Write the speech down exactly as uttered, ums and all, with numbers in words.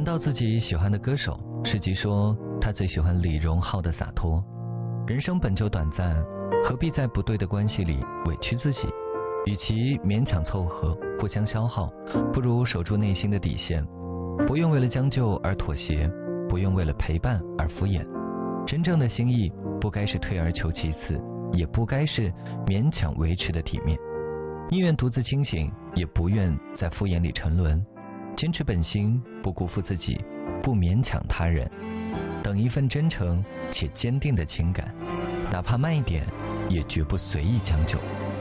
谈到自己喜欢的歌手，世吉说他最喜欢李荣浩的洒脱。人生本就短暂，何必在不对的关系里委屈自己？与其勉强凑合，互相消耗，不如守住内心的底线，不用为了将就而妥协，不用为了陪伴而敷衍。真正的心意不该是退而求其次，也不该是勉强维持的体面。宁愿独自清醒，也不愿在敷衍里沉沦。坚持本心，不辜负自己，不勉强他人，等一份真诚且坚定的情感，哪怕慢一点，也绝不随意将就。